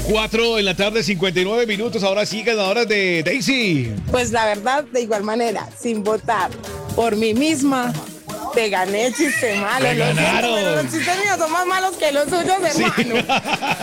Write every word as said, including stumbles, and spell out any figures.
cuatro en la tarde, cincuenta y nueve minutos. Ahora sí, ganadoras de Daisy. Pues la verdad, de igual manera, sin votar por mí misma, te gané, chiste malo. Te Lo siento, ganaron. pero los chistes míos son más malos que los suyos, hermano. Sí.